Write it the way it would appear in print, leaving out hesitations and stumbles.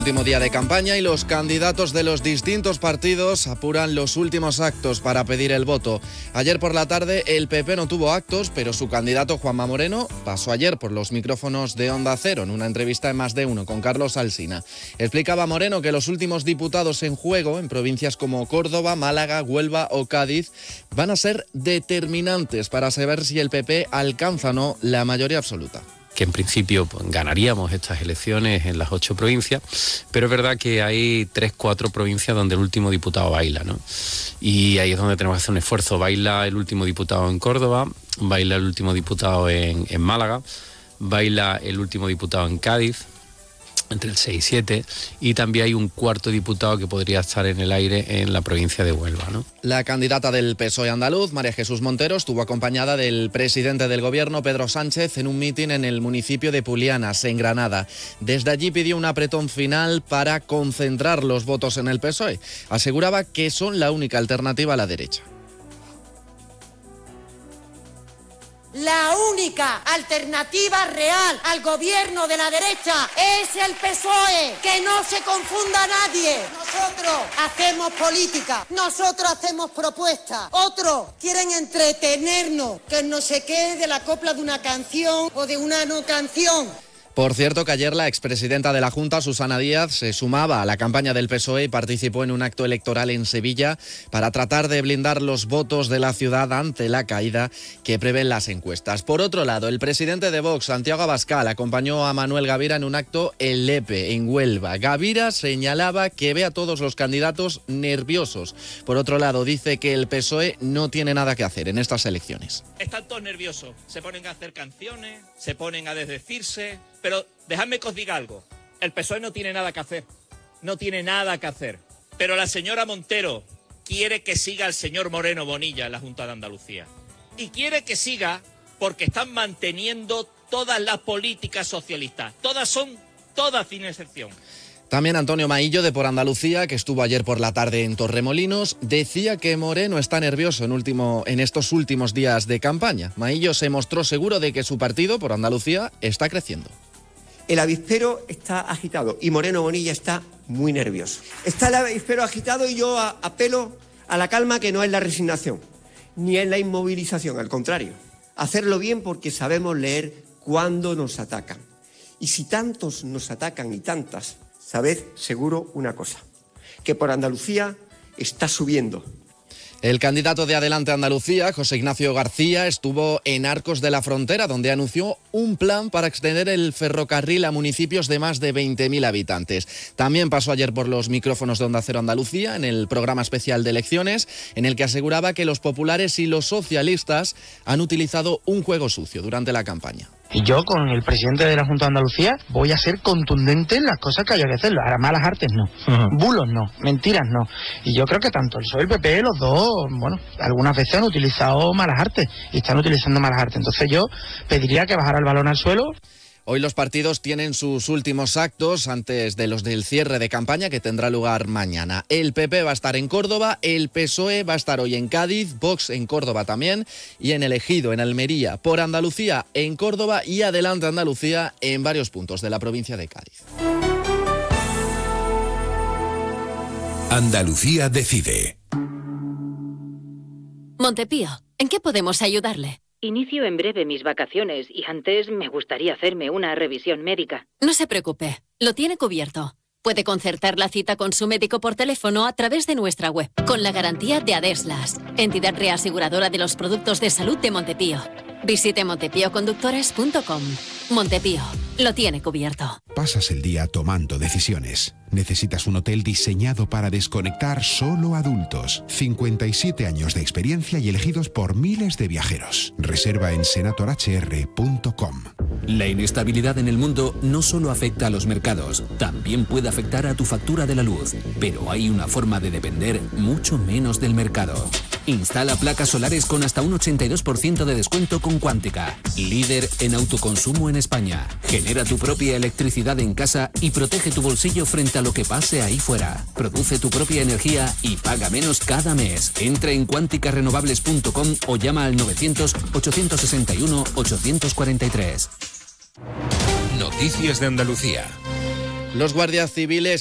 Último día de campaña y los candidatos de los distintos partidos apuran los últimos actos para pedir el voto. Ayer por la tarde el PP no tuvo actos, pero su candidato Juanma Moreno pasó ayer por los micrófonos de Onda Cero en una entrevista en Más de Uno con Carlos Alsina. Explicaba Moreno que los últimos diputados en juego en provincias como Córdoba, Málaga, Huelva o Cádiz van a ser determinantes para saber si el PP alcanza o no la mayoría absoluta. Que en principio ganaríamos estas elecciones en las 8 provincias, pero es verdad que hay 3-4 provincias donde el último diputado baila, ¿no? Y ahí es donde tenemos que hacer un esfuerzo. Baila el último diputado en Córdoba, baila el último diputado en Málaga, baila el último diputado en Cádiz, entre el 6 y 7, y también hay un cuarto diputado que podría estar en el aire en la provincia de Huelva, ¿no? La candidata del PSOE andaluz, María Jesús Montero, estuvo acompañada del presidente del gobierno, Pedro Sánchez, en un mitin en el municipio de Pulianas, en Granada. Desde allí pidió un apretón final para concentrar los votos en el PSOE. Aseguraba que son la única alternativa a la derecha. La única alternativa real al gobierno de la derecha es el PSOE. Que no se confunda nadie. Nosotros hacemos política, nosotros hacemos propuestas. Otros quieren entretenernos, que no se quede de la copla de una canción o de una no canción. Por cierto, que ayer la expresidenta de la Junta, Susana Díaz, se sumaba a la campaña del PSOE y participó en un acto electoral en Sevilla para tratar de blindar los votos de la ciudad ante la caída que prevén las encuestas. Por otro lado, el presidente de Vox, Santiago Abascal, acompañó a Manuel Gavira en un acto en Lepe, en Huelva. Gavira señalaba que ve a todos los candidatos nerviosos. Por otro lado, dice que el PSOE no tiene nada que hacer en estas elecciones. Están todos nerviosos, se ponen a hacer canciones, se ponen a desdecirse. Pero dejadme que os diga algo, el PSOE no tiene nada que hacer, no tiene nada que hacer. Pero la señora Montero quiere que siga el señor Moreno Bonilla en la Junta de Andalucía. Y quiere que siga porque están manteniendo todas las políticas socialistas. Todas sin excepción. También Antonio Maillo, de Por Andalucía, que estuvo ayer por la tarde en Torremolinos, decía que Moreno está nervioso en estos últimos días de campaña. Maillo se mostró seguro de que su partido, Por Andalucía, está creciendo. El avispero está agitado y Moreno Bonilla está muy nervioso. Está el avispero agitado y yo apelo a la calma, que no es la resignación, ni es la inmovilización, al contrario. Hacerlo bien porque sabemos leer cuándo nos atacan. Y si tantos nos atacan y tantas, sabed seguro una cosa, que Por Andalucía está subiendo. El candidato de Adelante Andalucía, José Ignacio García, estuvo en Arcos de la Frontera, donde anunció un plan para extender el ferrocarril a municipios de más de 20.000 habitantes. También pasó ayer por los micrófonos de Onda Cero Andalucía, en el programa especial de elecciones, en el que aseguraba que los populares y los socialistas han utilizado un juego sucio durante la campaña. Y yo, con el presidente de la Junta de Andalucía, voy a ser contundente en las cosas que haya que hacer. Ahora, malas artes no, bulos no, mentiras no. Y yo creo que tanto el PSOE y el PP, los dos, bueno, algunas veces han utilizado malas artes y están utilizando malas artes. Entonces yo pediría que bajara el balón al suelo. Hoy los partidos tienen sus últimos actos antes de los del cierre de campaña, que tendrá lugar mañana. El PP va a estar en Córdoba, el PSOE va a estar hoy en Cádiz, Vox en Córdoba también, y en El Ejido, en Almería, Por Andalucía en Córdoba y Adelante Andalucía en varios puntos de la provincia de Cádiz. Andalucía decide. Montepío, ¿en qué podemos ayudarle? Inicio en breve mis vacaciones y antes me gustaría hacerme una revisión médica. No se preocupe, lo tiene cubierto. Puede concertar la cita con su médico por teléfono a través de nuestra web, con la garantía de Adeslas, entidad reaseguradora de los productos de salud de Montepío. Visite montepíoconductores.com. Montepío, lo tiene cubierto. Pasas el día tomando decisiones. Necesitas un hotel diseñado para desconectar solo adultos. 57 años de experiencia y elegidos por miles de viajeros. Reserva en senatorhr.com. La inestabilidad en el mundo no solo afecta a los mercados, también puede afectar a tu factura de la luz. Pero hay una forma de depender mucho menos del mercado. Instala placas solares con hasta un 82% de descuento con Cuántica, líder en autoconsumo en España. Genera tu propia electricidad en casa y protege tu bolsillo frente a lo que pase ahí fuera. Produce tu propia energía y paga menos cada mes. Entra en cuanticarenovables.com o llama al 900-861-843. Noticias de Andalucía. Los guardias civiles